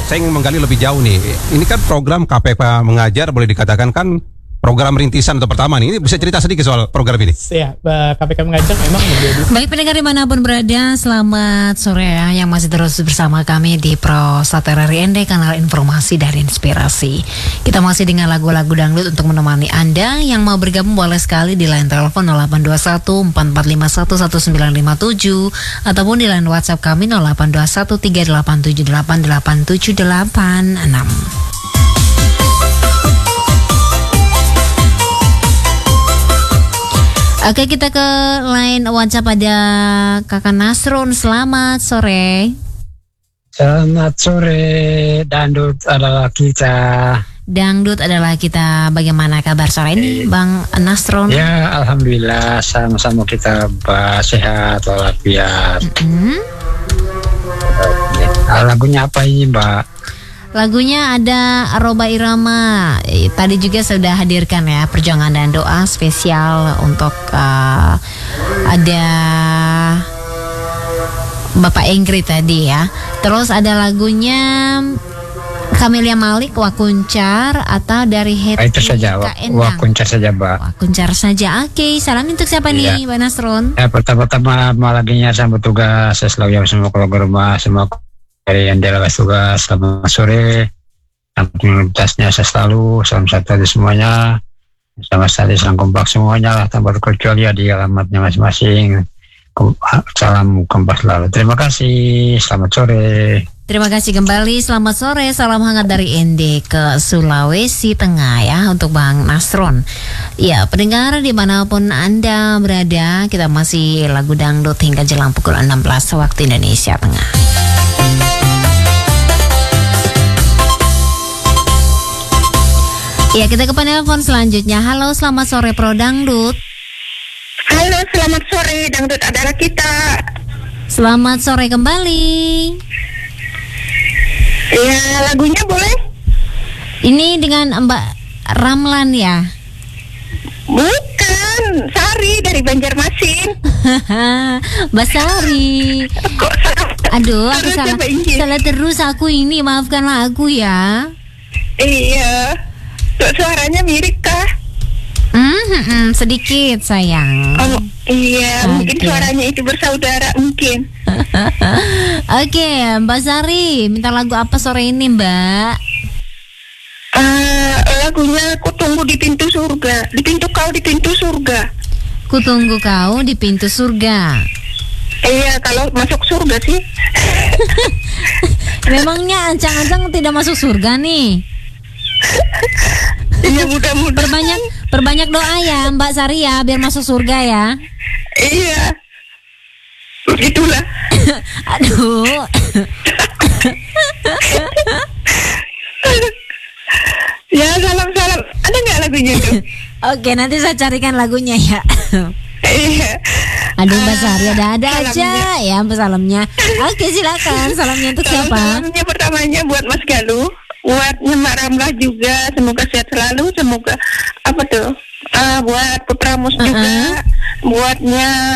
saya ingin menggali lebih jauh nih. Ini kan program KPK Mengajar, boleh dikatakan kan program rintisan atau pertama nih. Ini bisa cerita sedikit soal program ini? Ya, KPK Mengajar memang menjadi. Baik pendengar dimanapun berada, selamat sore ya, yang masih terus bersama kami di Pro Satera RND, kanal informasi dan inspirasi. Kita masih dengan lagu-lagu dangdut untuk menemani Anda. Yang mau bergabung boleh sekali di line telepon 0821 4451 1957 ataupun di line WhatsApp kami 0821 3878 8786. Oke, kita ke line WhatsApp, ada Kakak Nasrun. Selamat sore. Selamat sore, Dangdut adalah kita. Dangdut adalah kita. Bagaimana kabar sore ini, Bang Nasrun? Ya, alhamdulillah, sama-sama kita sehat walafiat. Lagunya apa ini, Mbak? Lagunya ada Roba Irama. Tadi juga sudah hadirkan ya, perjuangan dan doa spesial untuk ada Bapak Ingrid tadi ya. Terus ada lagunya Camelia Malik, Wakuncar, atau dari Heti. Itu saja, Wakuncar saja, Mbak. Wakuncar saja. Oke, salam untuk siapa nih, Mbak Nasrun? Ya, pertama-tama laginya sambut tugas, saya selalu yang semua keluarga rumah, semua dari yang delegas tugas. Selamat sore, aktivitasnya saya selalu salam satu semuanya, sama sekali salam kompak semuanya lah, tanpa terkecuali di alamatnya masing-masing. Salam kompak selalu. Terima kasih, selamat sore. Terima kasih kembali, selamat sore. Salam hangat dari ND ke Sulawesi Tengah ya, untuk Bang Nasron. Ya, pendengar dimanapun Anda berada, kita masih lagu dangdut hingga jelang pukul 16 waktu Indonesia Tengah. Ya, kita ke penelpon selanjutnya. Halo, selamat sore Pro Dangdut. Halo, selamat sore, Dangdut adalah kita. Selamat sore kembali. Ya, lagunya boleh? Ini dengan Mbak Ramlan ya? Bukan, Sari dari Banjarmasin. Mbak Sari. Kok Aduh, aku salah terus aku ini, maafkanlah aku ya. Iya, kok suaranya mirip kah? Sedikit sayang. Oh, iya, mungkin Oke. suaranya itu bersaudara mungkin. Oke, Mbak Sari, minta lagu apa sore ini, Mbak? Lagunya Ku Tunggu di Pintu Surga, di pintu kau di pintu surga. Ku tunggu kau di pintu surga. Iya, kalau masuk surga sih. Memangnya ancang-ancang tidak masuk surga nih? Iya, mudah-mudahan. Perbanyak doa ya Mbak Sari ya, biar masuk surga ya. Iya, begitulah. Aduh. Ya, salam-salam. Ada nggak lagunya tuh? Oke, nanti saya carikan lagunya ya. Iya. Aduh Mbak Sari, ada aja salamnya. ya salamnya. Oke, silakan. Salamnya untuk siapa? Salamnya pertamanya buat Mas Galuh, buat Mbak Ramlah juga, semoga sehat selalu, semoga apa tuh? Buat Putra Mus juga, buatnya